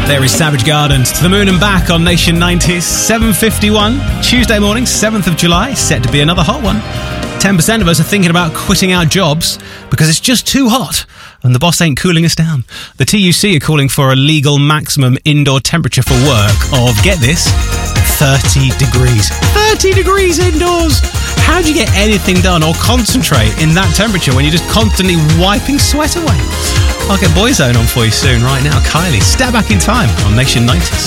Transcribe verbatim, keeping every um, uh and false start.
There is Savage Gardens, To the Moon and Back on Nation nineties, seven fifty-one, Tuesday morning, seventh of July, set to be another hot one. ten percent of us are thinking about quitting our jobs because it's just too hot and the boss ain't cooling us down. The T U C are calling for a legal maximum indoor temperature for work of, get this, thirty degrees. thirty degrees indoors! How do you get anything done or concentrate in that temperature when you're just constantly wiping sweat away? I'll get Boyzone on for you soon. Right now, Kylie, Step Back in Time on Nation nineties.